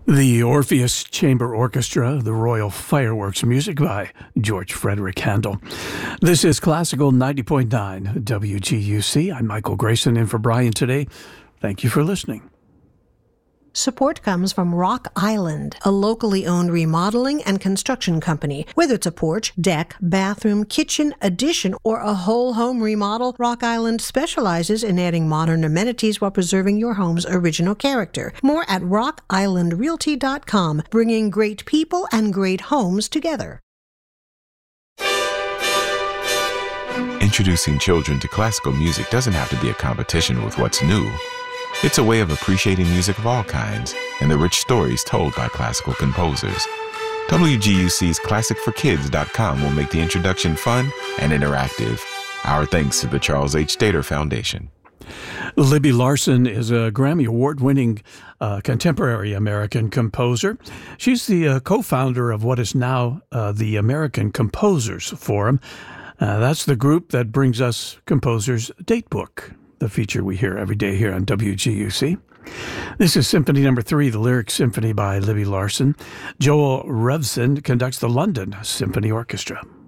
The Orpheus Chamber Orchestra, the Royal Fireworks, music by George Frederick Handel. This is Classical 90.9 WGUC. I'm Michael Grayson in for Brian today. Thank you for listening. Support comes from Rock Island, a locally owned remodeling and construction company. Whether it's a porch, deck, bathroom, kitchen, addition, or a whole home remodel, Rock Island specializes in adding modern amenities while preserving your home's original character. More at rockislandrealty.com, bringing great people and great homes together. Introducing children to classical music doesn't have to be a competition with what's new. It's a way of appreciating music of all kinds and the rich stories told by classical composers. WGUC's ClassicForKids.com will make the introduction fun and interactive. Our thanks to the Charles H. Dater Foundation. Libby Larsen is a Grammy Award-winning contemporary American composer. She's the co-founder of what is now the American Composers Forum. That's the group that brings us Composers Datebook, the feature we hear every day here on WGUC. This is Symphony No. 3, the Lyric Symphony by Libby Larsen. Joel Revson conducts the London Symphony Orchestra.